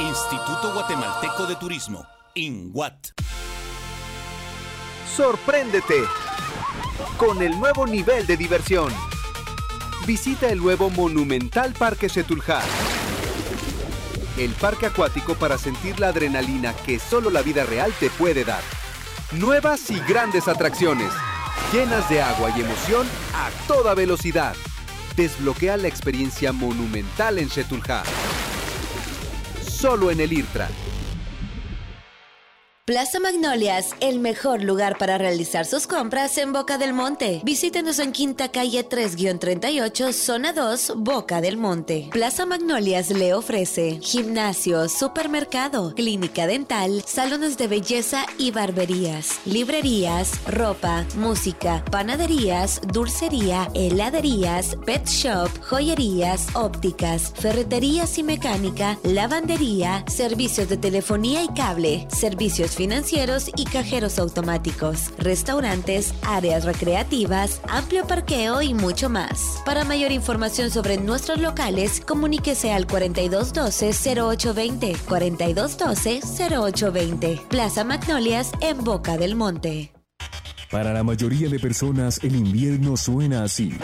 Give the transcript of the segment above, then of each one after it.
Instituto Guatemalteco de Turismo, INGUAT. Sorpréndete con el nuevo nivel de diversión. Visita el nuevo Monumental Parque Xetulja, el parque acuático para sentir la adrenalina que solo la vida real te puede dar. Nuevas y grandes atracciones, llenas de agua y emoción a toda velocidad. Desbloquea la experiencia monumental en Xetulja. Solo en el IRTRA. Plaza Magnolias, el mejor lugar para realizar sus compras en Boca del Monte. Visítenos en Quinta Calle 3-38, Zona 2, Boca del Monte. Plaza Magnolias le ofrece gimnasio, supermercado, clínica dental, salones de belleza y barberías, librerías, ropa, música, panaderías, dulcería, heladerías, pet shop, joyerías, ópticas, ferreterías y mecánica, lavandería, servicios de telefonía y cable, servicios financieros y cajeros automáticos, restaurantes, áreas recreativas, amplio parqueo y mucho más. Para mayor información sobre nuestros locales, comuníquese al 4212-0820, 4212-0820. Plaza Magnolias en Boca del Monte. Para la mayoría de personas, el invierno suena así.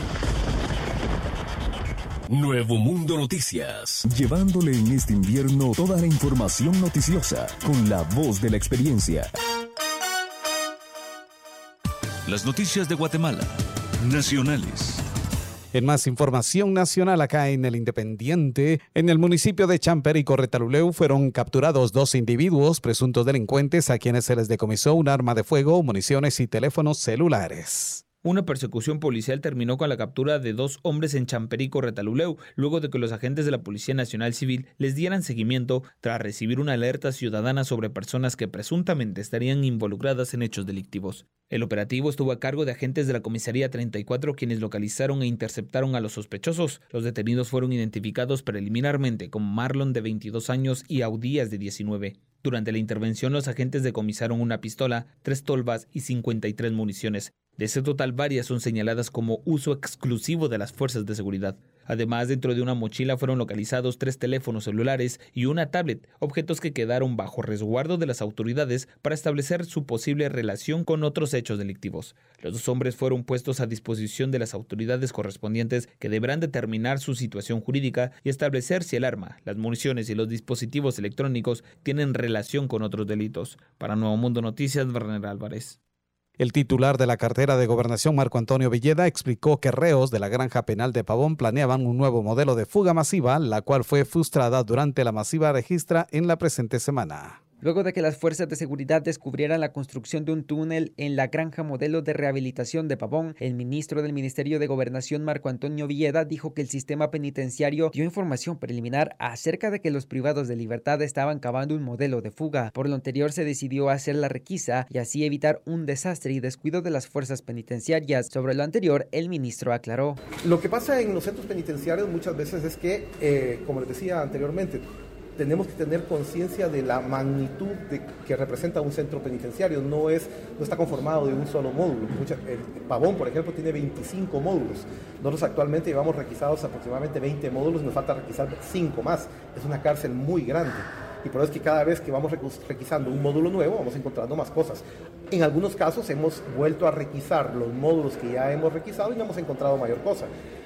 Nuevo Mundo Noticias, llevándole en este invierno toda la información noticiosa con la voz de la experiencia. Las noticias de Guatemala, nacionales. En más información nacional acá en El Independiente, en el municipio de Champerico, Retaluleu, fueron capturados 2 individuos presuntos delincuentes a quienes se les decomisó un arma de fuego, municiones y teléfonos celulares. Una persecución policial terminó con la captura de 2 hombres en Champerico, Retaluleu, luego de que los agentes de la Policía Nacional Civil les dieran seguimiento tras recibir una alerta ciudadana sobre personas que presuntamente estarían involucradas en hechos delictivos. El operativo estuvo a cargo de agentes de la Comisaría 34, quienes localizaron e interceptaron a los sospechosos. Los detenidos fueron identificados preliminarmente como Marlon, de 22 años, y Audías, de 19. Durante la intervención, los agentes decomisaron una pistola, 3 tolvas y 53 municiones. De ese total, varias son señaladas como uso exclusivo de las fuerzas de seguridad. Además, dentro de una mochila fueron localizados 3 teléfonos celulares y una tablet, objetos que quedaron bajo resguardo de las autoridades para establecer su posible relación con otros hechos delictivos. Los 2 hombres fueron puestos a disposición de las autoridades correspondientes, que deberán determinar su situación jurídica y establecer si el arma, las municiones y los dispositivos electrónicos tienen relación con otros delitos. Para Nuevo Mundo Noticias, Werner Álvarez. El titular de la cartera de Gobernación, Marco Antonio Villeda, explicó que reos de la Granja Penal de Pavón planeaban un nuevo modelo de fuga masiva, la cual fue frustrada durante la masiva registra en la presente semana. Luego de que las fuerzas de seguridad descubrieran la construcción de un túnel en la granja modelo de rehabilitación de Pavón, el ministro del Ministerio de Gobernación, Marco Antonio Villeda, dijo que el sistema penitenciario dio información preliminar acerca de que los privados de libertad estaban cavando un modelo de fuga. Por lo anterior, se decidió hacer la requisa y así evitar un desastre y descuido de las fuerzas penitenciarias. Sobre lo anterior, el ministro aclaró. Lo que pasa en los centros penitenciarios muchas veces es que, como les decía anteriormente, tenemos que tener conciencia de la magnitud que representa un centro penitenciario. No está conformado de un solo módulo. El Pavón, por ejemplo, tiene 25 módulos. Nosotros actualmente llevamos requisados aproximadamente 20 módulos, nos falta requisar 5 más. Es una cárcel muy grande. Y por eso es que cada vez que vamos requisando un módulo nuevo, vamos encontrando más cosas. En algunos casos hemos vuelto a requisar los módulos que ya hemos requisado y no hemos encontrado mayor cosa.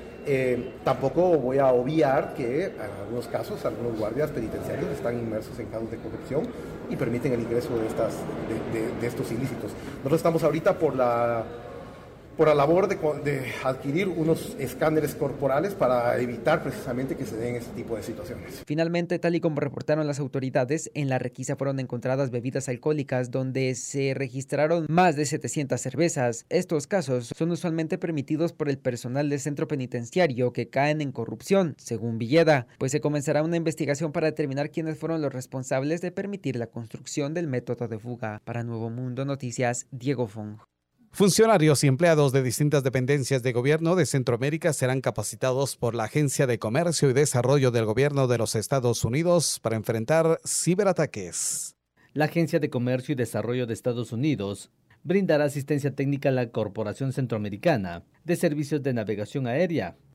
Tampoco voy a obviar que en algunos casos algunos guardias penitenciarios están inmersos en casos de corrupción y permiten el ingreso de estos ilícitos. Nosotros estamos ahorita por la labor de adquirir unos escáneres corporales para evitar precisamente que se den este tipo de situaciones. Finalmente, tal y como reportaron las autoridades, en la requisa fueron encontradas bebidas alcohólicas donde se registraron más de 700 cervezas. Estos casos son usualmente permitidos por el personal del centro penitenciario que caen en corrupción, según Villeda, pues se comenzará una investigación para determinar quiénes fueron los responsables de permitir la construcción del método de fuga. Para Nuevo Mundo Noticias, Diego Fong. Funcionarios y empleados de distintas dependencias de gobierno de Centroamérica serán capacitados por la Agencia de Comercio y Desarrollo del Gobierno de los Estados Unidos para enfrentar ciberataques. La Agencia de Comercio y Desarrollo de Estados Unidos brindará asistencia técnica a la Corporación Centroamericana de Servicios de Navegación Aérea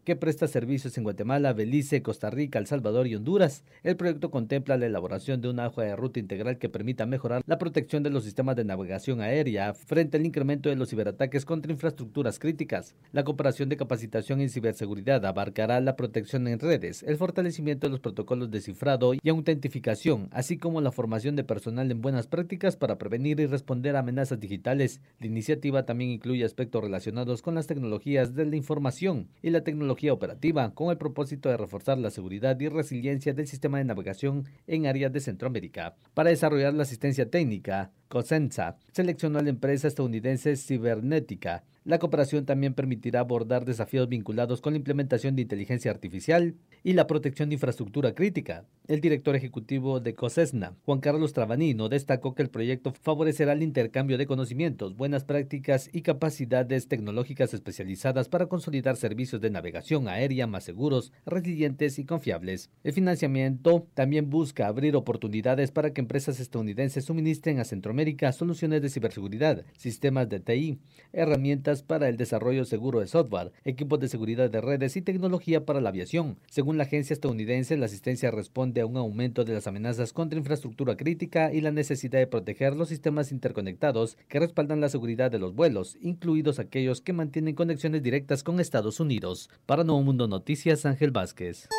que presta servicios en Guatemala, Belice, Costa Rica, El Salvador y Honduras. El proyecto contempla la elaboración de una hoja de ruta integral que permita mejorar la protección de los sistemas de navegación aérea frente al incremento de los ciberataques contra infraestructuras críticas. La cooperación de capacitación en ciberseguridad abarcará la protección en redes, el fortalecimiento de los protocolos de cifrado y autentificación, así como la formación de personal en buenas prácticas para prevenir y responder a amenazas digitales. La iniciativa también incluye aspectos relacionados con las tecnologías de la información y la tecnología operativa, con el propósito de reforzar la seguridad y resiliencia del sistema de navegación en áreas de Centroamérica. Para desarrollar la asistencia técnica, Cosensa seleccionó a la empresa estadounidense Cibernética. La cooperación también permitirá abordar desafíos vinculados con la implementación de inteligencia artificial y la protección de infraestructura crítica. El director ejecutivo de COSESNA, Juan Carlos Trabanino, destacó que el proyecto favorecerá el intercambio de conocimientos, buenas prácticas y capacidades tecnológicas especializadas para consolidar servicios de navegación aérea más seguros, resilientes y confiables. El financiamiento también busca abrir oportunidades para que empresas estadounidenses suministren a Centroamérica soluciones de ciberseguridad, sistemas de TI, herramientas para el desarrollo seguro de software, equipos de seguridad de redes y tecnología para la aviación. Según la agencia estadounidense, la asistencia responde a un aumento de las amenazas contra infraestructura crítica y la necesidad de proteger los sistemas interconectados que respaldan la seguridad de los vuelos, incluidos aquellos que mantienen conexiones directas con Estados Unidos. Para Nuevo Mundo Noticias, Ángel Vázquez.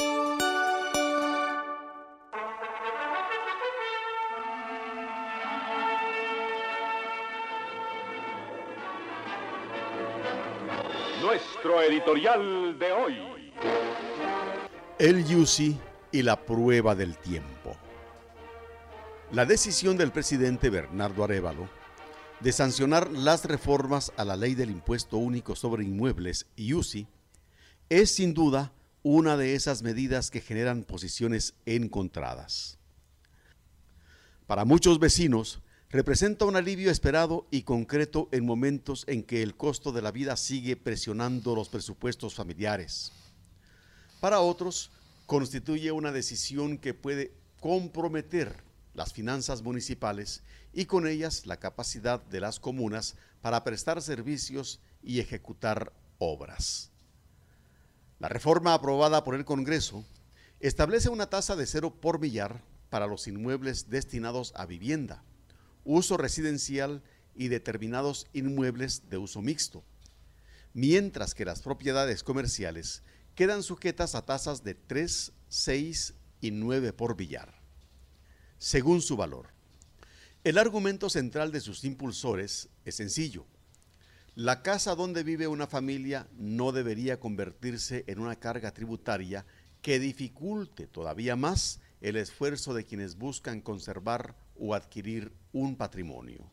Nuestro editorial de hoy. El UCI y la prueba del tiempo. La decisión del presidente Bernardo Arévalo de sancionar las reformas a la ley del impuesto único sobre inmuebles UCI es sin duda una de esas medidas que generan posiciones encontradas. Para muchos vecinos, representa un alivio esperado y concreto en momentos en que el costo de la vida sigue presionando los presupuestos familiares. Para otros, constituye una decisión que puede comprometer las finanzas municipales y con ellas la capacidad de las comunas para prestar servicios y ejecutar obras. La reforma aprobada por el Congreso establece una tasa de 0 por millar para los inmuebles destinados a vivienda, uso residencial y determinados inmuebles de uso mixto, mientras que las propiedades comerciales quedan sujetas a tasas de 3, 6 y 9 por millar, según su valor. El argumento central de sus impulsores es sencillo. La casa donde vive una familia no debería convertirse en una carga tributaria que dificulte todavía más el esfuerzo de quienes buscan conservar o adquirir un patrimonio.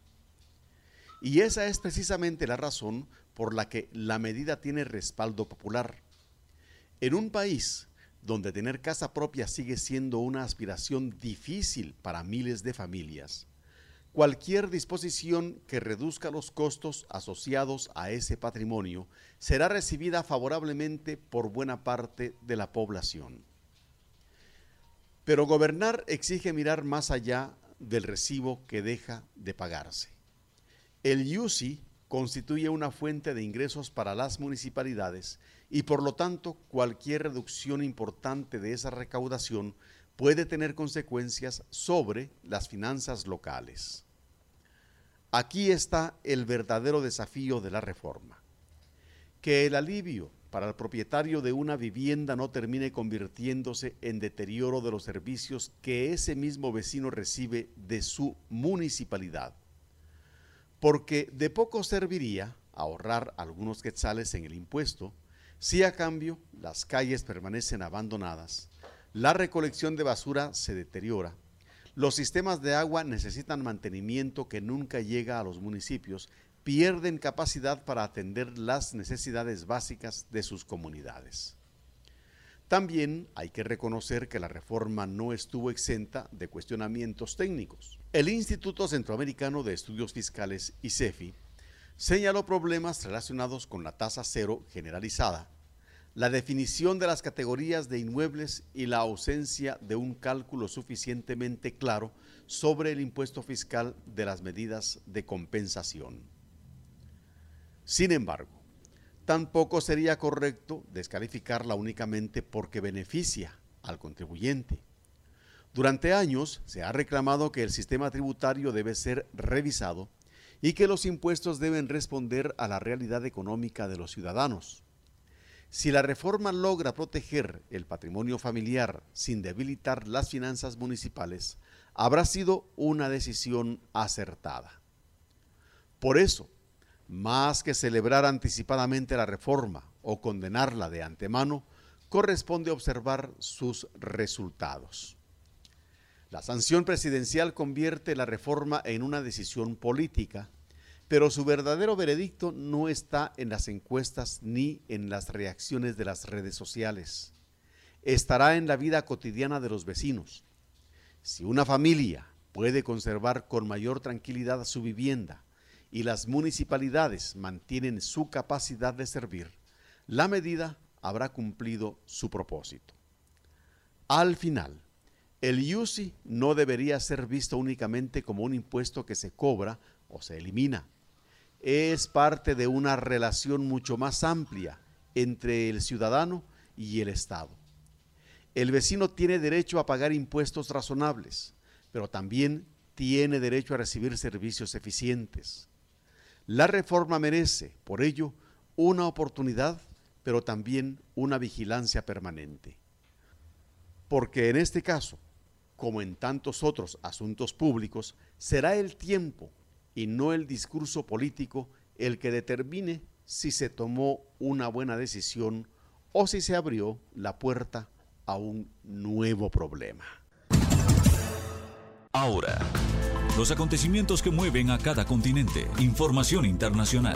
Y esa es precisamente la razón por la que la medida tiene respaldo popular. En un país donde tener casa propia sigue siendo una aspiración difícil para miles de familias, cualquier disposición que reduzca los costos asociados a ese patrimonio será recibida favorablemente por buena parte de la población. Pero gobernar exige mirar más allá del recibo que deja de pagarse. El UCI constituye una fuente de ingresos para las municipalidades y por lo tanto cualquier reducción importante de esa recaudación puede tener consecuencias sobre las finanzas locales. Aquí está el verdadero desafío de la reforma. Que el alivio para el propietario de una vivienda no termine convirtiéndose en deterioro de los servicios que ese mismo vecino recibe de su municipalidad. Porque de poco serviría ahorrar algunos quetzales en el impuesto si a cambio las calles permanecen abandonadas, la recolección de basura se deteriora, los sistemas de agua necesitan mantenimiento que nunca llega a los municipios, pierden capacidad para atender las necesidades básicas de sus comunidades. También hay que reconocer que la reforma no estuvo exenta de cuestionamientos técnicos. El Instituto Centroamericano de Estudios Fiscales, ICEFI, señaló problemas relacionados con la tasa cero generalizada, la definición de las categorías de inmuebles y la ausencia de un cálculo suficientemente claro sobre el impuesto fiscal de las medidas de compensación. Sin embargo, Tampoco sería correcto descalificarla únicamente porque beneficia al contribuyente. Durante años se ha reclamado que el sistema tributario debe ser revisado y que los impuestos deben responder a la realidad económica de los ciudadanos. Si la reforma logra proteger el patrimonio familiar sin debilitar las finanzas municipales, habrá sido una decisión acertada. Por eso, más que celebrar anticipadamente la reforma o condenarla de antemano, corresponde observar sus resultados. La sanción presidencial convierte la reforma en una decisión política, pero su verdadero veredicto no está en las encuestas ni en las reacciones de las redes sociales. Estará en la vida cotidiana de los vecinos. Si una familia puede conservar con mayor tranquilidad su vivienda y las municipalidades mantienen su capacidad de servir, la medida habrá cumplido su propósito. Al final, el IUCI no debería ser visto únicamente como un impuesto que se cobra o se elimina. Es parte de una relación mucho más amplia entre el ciudadano y el Estado. El vecino tiene derecho a pagar impuestos razonables, pero también tiene derecho a recibir servicios eficientes. La reforma merece, por ello, una oportunidad, pero también una vigilancia permanente. Porque en este caso, como en tantos otros asuntos públicos, será el tiempo y no el discurso político el que determine si se tomó una buena decisión o si se abrió la puerta a un nuevo problema. Ahora, los acontecimientos que mueven a cada continente. Información internacional.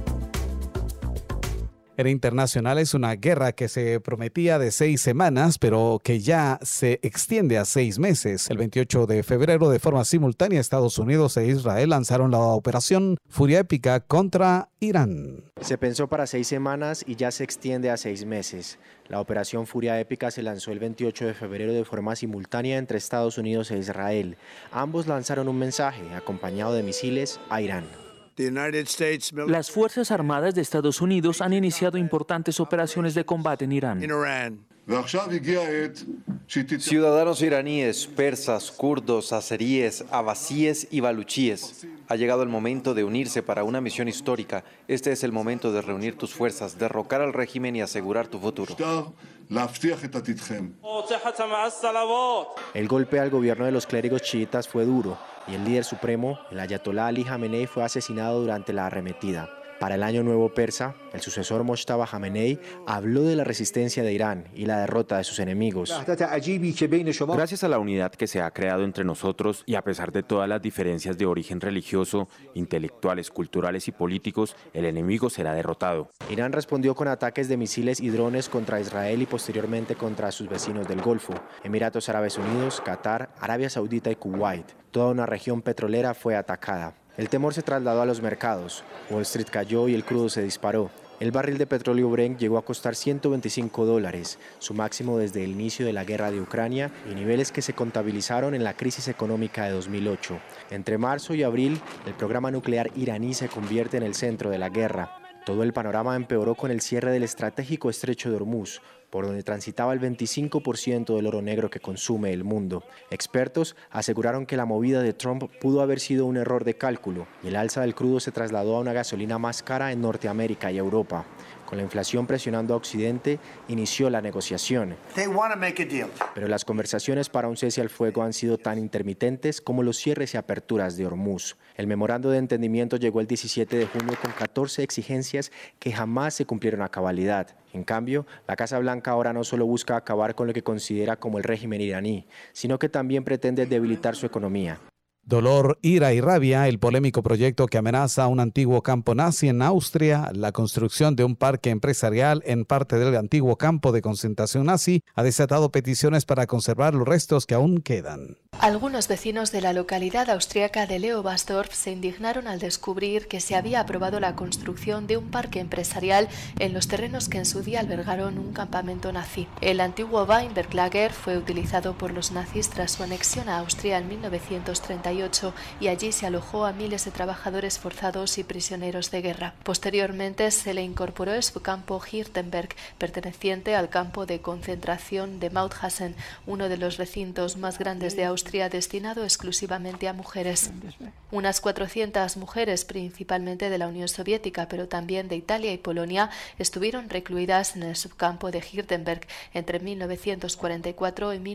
Era internacional es una guerra que se prometía de 6 semanas, pero que ya se extiende a 6 meses. El 28 de febrero, de forma simultánea, Estados Unidos e Israel lanzaron la operación Furia Épica contra Irán. Se pensó para 6 semanas y ya se extiende a 6 meses. La operación Furia Épica se lanzó el 28 de febrero de forma simultánea entre Estados Unidos e Israel. Ambos lanzaron un mensaje acompañado de misiles a Irán. Las Fuerzas Armadas de Estados Unidos han iniciado importantes operaciones de combate en Irán. Ciudadanos iraníes, persas, kurdos, azeríes, abasíes y baluchíes. Ha llegado el momento de unirse para una misión histórica. Este es el momento de reunir tus fuerzas, derrocar al régimen y asegurar tu futuro. El golpe al gobierno de los clérigos chiitas fue duro y el líder supremo, el ayatolá Ali Jamenei, fue asesinado durante la arremetida. Para el Año Nuevo Persa, el sucesor Mojtaba Jamenei habló de la resistencia de Irán y la derrota de sus enemigos. Gracias a la unidad que se ha creado entre nosotros y a pesar de todas las diferencias de origen religioso, intelectuales, culturales y políticos, el enemigo será derrotado. Irán respondió con ataques de misiles y drones contra Israel y posteriormente contra sus vecinos del Golfo, Emiratos Árabes Unidos, Qatar, Arabia Saudita y Kuwait. Toda una región petrolera fue atacada. El temor se trasladó a los mercados. Wall Street cayó y el crudo se disparó. El barril de petróleo Brent llegó a costar $125, su máximo desde el inicio de la guerra de Ucrania y niveles que se contabilizaron en la crisis económica de 2008. Entre marzo y abril, el programa nuclear iraní se convierte en el centro de la guerra. Todo el panorama empeoró con el cierre del estratégico estrecho de Hormuz, por donde transitaba el 25% del oro negro que consume el mundo. Expertos aseguraron que la movida de Trump pudo haber sido un error de cálculo y el alza del crudo se trasladó a una gasolina más cara en Norteamérica y Europa. Con la inflación presionando a Occidente, inició la negociación. Pero las conversaciones para un cese al fuego han sido tan intermitentes como los cierres y aperturas de Hormuz. El memorando de entendimiento llegó el 17 de junio con 14 exigencias que jamás se cumplieron a cabalidad. En cambio, la Casa Blanca ahora no solo busca acabar con lo que considera como el régimen iraní, sino que también pretende debilitar su economía. Dolor, ira y rabia, el polémico proyecto que amenaza a un antiguo campo nazi en Austria, la construcción de un parque empresarial en parte del antiguo campo de concentración nazi, ha desatado peticiones para conservar los restos que aún quedan. Algunos vecinos de la localidad austríaca de Leobersdorf se indignaron al descubrir que se había aprobado la construcción de un parque empresarial en los terrenos que en su día albergaron un campamento nazi. El antiguo Weinberglager fue utilizado por los nazis tras su anexión a Austria en 1938 y allí se alojó a miles de trabajadores forzados y prisioneros de guerra. Posteriormente se le incorporó el subcampo Hirtenberg, perteneciente al campo de concentración de Mauthausen, uno de los recintos más grandes de Austria, destinado exclusivamente a mujeres. Unas 400 mujeres, principalmente de la Unión Soviética, pero también de Italia y Polonia, estuvieron recluidas en el subcampo de Hirtenberg entre 1944 y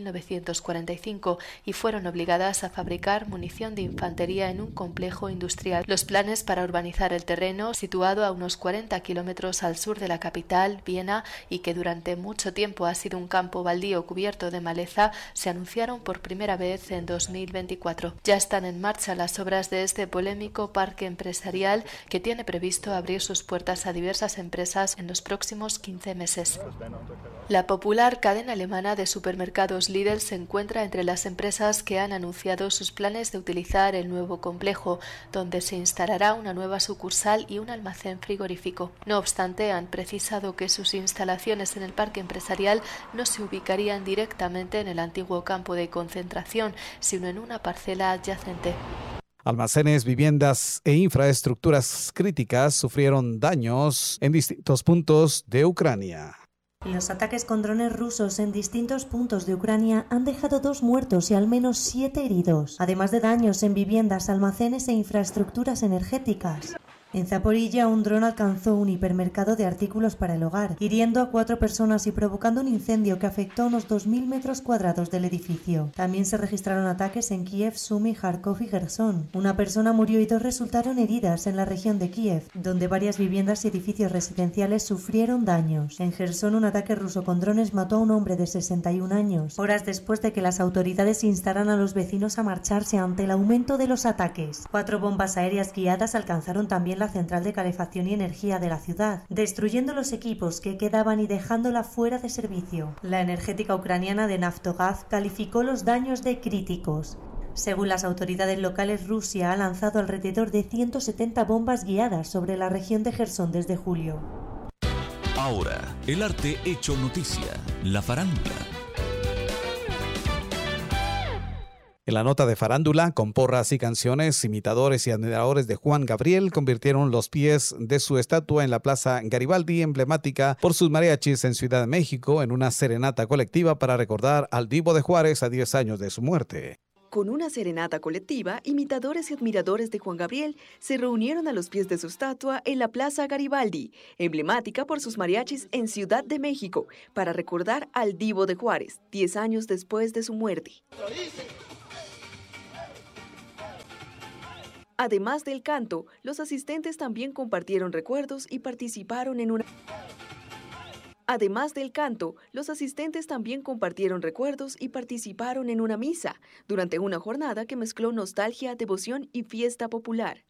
1945 y fueron obligadas a fabricar munición de infantería en un complejo industrial. Los planes para urbanizar el terreno, situado a unos 40 kilómetros al sur de la capital, Viena, y que durante mucho tiempo ha sido un campo baldío cubierto de maleza, se anunciaron por primera vez en 2024. Ya están en marcha las obras de este polémico parque empresarial que tiene previsto abrir sus puertas a diversas empresas en los próximos 15 meses. La popular cadena alemana de supermercados Lidl se encuentra entre las empresas que han anunciado sus planes de utilizar el nuevo complejo, donde se instalará una nueva sucursal y un almacén frigorífico. No obstante, han precisado que sus instalaciones en el parque empresarial no se ubicarían directamente en el antiguo campo de concentración, sino en una parcela adyacente. Almacenes, viviendas e infraestructuras críticas sufrieron daños en distintos puntos de Ucrania. Los ataques con drones rusos en distintos puntos de Ucrania han dejado 2 muertos y al menos 7 heridos, además de daños en viviendas, almacenes e infraestructuras energéticas. En Zaporilla, un dron alcanzó un hipermercado de artículos para el hogar, hiriendo a 4 personas y provocando un incendio que afectó a unos 2.000 metros cuadrados del edificio. También se registraron ataques en Kiev, Sumy, Kharkov y Gerson. Una persona murió y 2 resultaron heridas en la región de Kiev, donde varias viviendas y edificios residenciales sufrieron daños. En Gerson, un ataque ruso con drones mató a un hombre de 61 años, horas después de que las autoridades instaran a los vecinos a marcharse ante el aumento de los ataques. 4 bombas aéreas guiadas alcanzaron también la central de calefacción y energía de la ciudad, destruyendo los equipos que quedaban y dejándola fuera de servicio. La energética ucraniana de Naftogaz calificó los daños de críticos. Según las autoridades locales, Rusia ha lanzado alrededor de 170 bombas guiadas sobre la región de Gerson desde julio. Ahora, el arte hecho noticia, la farándula. En la nota de farándula, con porras y canciones, imitadores y admiradores de Juan Gabriel convirtieron los pies de su estatua en la Plaza Garibaldi, emblemática por sus mariachis en Ciudad de México, en una serenata colectiva para recordar al Divo de Juárez a 10 años de su muerte. Con una serenata colectiva, imitadores y admiradores de Juan Gabriel se reunieron a los pies de su estatua en la Plaza Garibaldi, emblemática por sus mariachis en Ciudad de México, para recordar al Divo de Juárez, 10 años después de su muerte. Además del canto, los asistentes también compartieron recuerdos y participaron en una... misa durante una jornada que mezcló nostalgia, devoción y fiesta popular.